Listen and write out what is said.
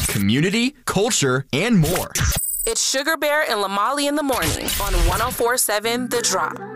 community, culture, and more. It's Sugar Bear and Lamali in the morning on 104.7 The Drop.